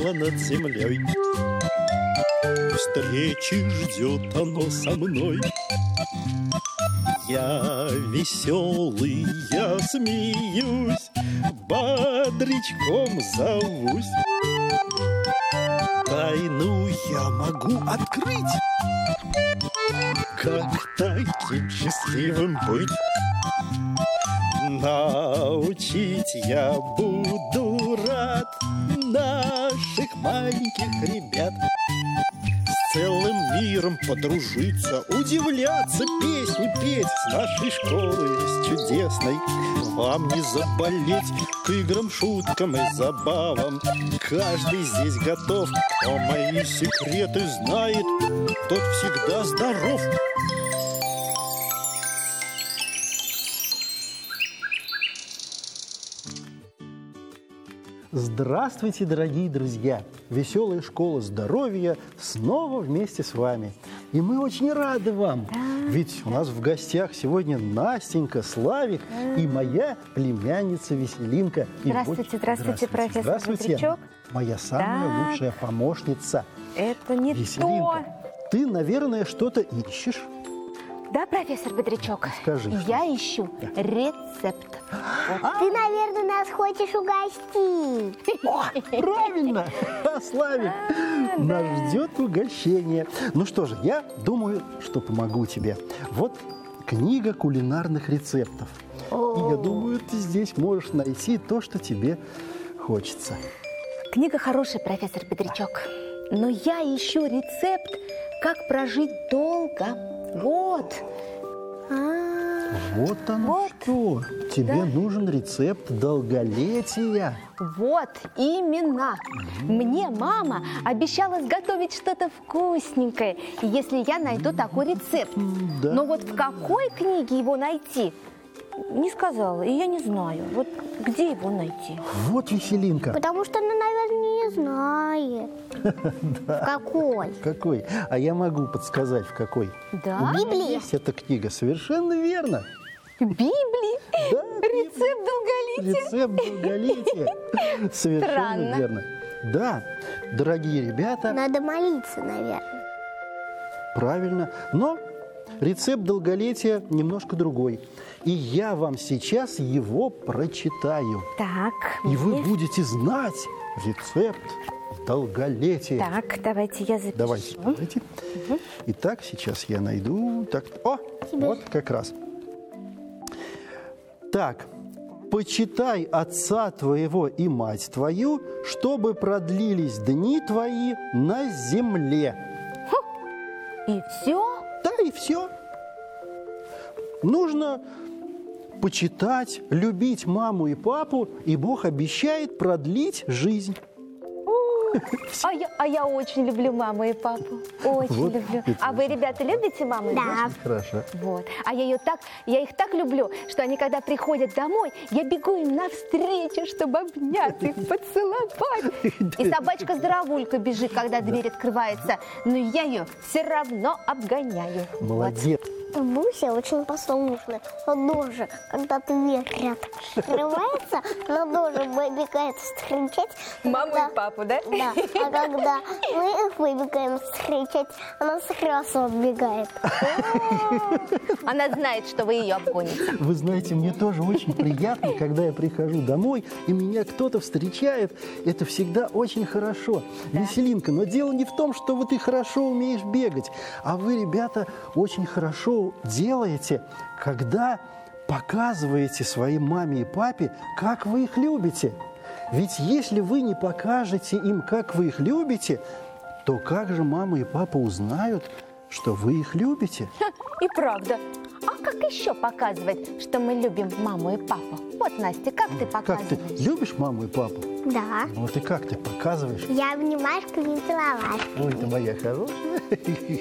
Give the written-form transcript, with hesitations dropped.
парило над землей. Встречи ждет оно со мной. Я веселый, я смеюсь, бодрячком зовусь. Тайну я могу открыть, как таким счастливым быть. Научить я буду рад наших маленьких ребят. С целым миром подружиться, удивляться, песни петь с нашей школы, с чудесной. Вам не заболеть к играм, шуткам и забавам. Каждый здесь готов, кто мои секреты знает, тот всегда здоров. Здравствуйте, дорогие друзья! Веселая школа здоровья снова вместе с вами. И мы очень рады вам. Да. Ведь у нас в гостях сегодня Настенька, Славик и моя племянница Веселинка. Здравствуйте, здравствуйте, профессор Петрячок. Моя самая лучшая помощница. Это не Веселинка, то. ты, наверное, что-то ищешь. Да, профессор Петрячок? Скажи. Я ищу рецепт. Ты, наверное, нас хочешь угостить. О, правильно! Славик, нас ждет угощение. Ну что же, я думаю, что помогу тебе. Вот книга кулинарных рецептов. И я думаю, ты здесь можешь найти то, что тебе хочется. Книга хорошая, профессор Петрячок. Но я ищу рецепт, как прожить долго. Вот. Вот оно Вот. что. Тебе нужен рецепт долголетия. Вот, именно. Мне мама обещала сготовить что-то вкусненькое, если я найду такой рецепт. Да. Но вот в какой книге его найти, не сказала, и я не знаю. Вот где его найти? Вот Веселинка. Потому что она, наверное, не знает. Какой? Какой? А я могу подсказать, в какой. Да? Библия. Есть эта книга, совершенно верно. Библии? Да, Рецепт долголетия? рецепт долголетия. Совершенно Странно. верно. Да, дорогие ребята, Надо молиться, наверное. правильно. Но рецепт долголетия немножко другой. И я вам сейчас его прочитаю. Так, И вы мне- будете знать рецепт долголетия. Так, давайте я запишу. Давайте. Итак, сейчас я найду. Так, вот как раз. Так, почитай отца твоего и мать твою, чтобы продлились дни твои на земле. И все? Да, и все. Нужно почитать, любить маму и папу, и Бог обещает продлить жизнь. А я очень люблю маму и папу. Очень Вот люблю. это А вы, ребята, любите маму и папу? Да. Хорошо. Вот. А я их так люблю, что они, когда приходят домой, я бегу им навстречу, чтобы обнять их, поцеловать. И собачка Здоровулька бежит, когда дверь открывается, но я ее все равно обгоняю. Молодец. Буся очень послушная, но тоже, когда дверь рядом открывается, она тоже выбегает встречать. Маму и папу, да? Да, а когда мы их выбегаем встречать, она сразу отбегает. Она знает, что вы ее обгоните. Вы знаете, мне тоже очень приятно, когда я прихожу домой, и меня кто-то встречает. Это всегда очень хорошо. Веселинка, но дело не в том, что вот ты хорошо умеешь бегать, а вы, ребята, очень хорошо делаете, когда показываете своей маме и папе, как вы их любите. Ведь если вы не покажете им, как вы их любите, то как же мама и папа узнают, что вы их любите? И правда. А как еще показывать, что мы любим маму и папу? Вот, Настя, как ты Как ты показываешь? любишь маму и папу? Да. Вот и как ты показываешь? Я обнимашками целовашками. Ой, ты моя хорошая.